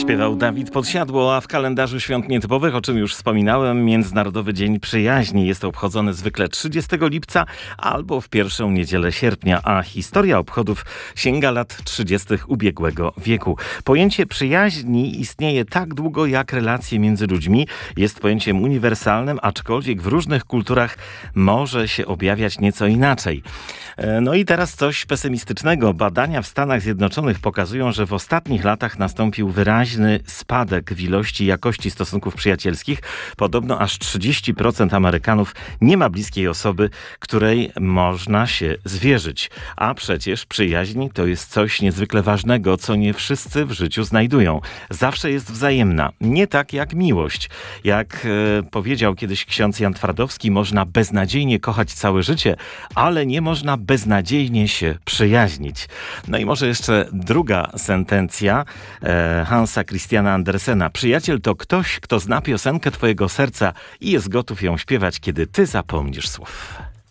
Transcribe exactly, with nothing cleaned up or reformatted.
Śpiewał Dawid Podsiadło, a w kalendarzu świąt nietypowych, o czym już wspominałem, Międzynarodowy Dzień Przyjaźni jest obchodzony zwykle trzydziestego lipca albo w pierwszą niedzielę sierpnia, a historia obchodów sięga lat trzydziestych ubiegłego wieku. Pojęcie przyjaźni istnieje tak długo jak relacje między ludźmi. Jest pojęciem uniwersalnym, aczkolwiek w różnych kulturach może się objawiać nieco inaczej. No i teraz coś pesymistycznego. Badania w Stanach Zjednoczonych pokazują, że w ostatnich latach nastąpił wyraźny spadek w ilości i jakości stosunków przyjacielskich. Podobno aż trzydzieści procent Amerykanów nie ma bliskiej osoby, której można się zwierzyć. A przecież przyjaźń to jest coś niezwykle ważnego, co nie wszyscy w życiu znajdują. Zawsze jest wzajemna. Nie tak jak miłość. Jak e, powiedział kiedyś ksiądz Jan Twardowski, można beznadziejnie kochać całe życie, ale nie można beznadziejnie się przyjaźnić. No i może jeszcze druga sentencja e, Hansa Christiana Andersena. Przyjaciel to ktoś, kto zna piosenkę twojego serca i jest gotów ją śpiewać, kiedy ty zapomnisz słów.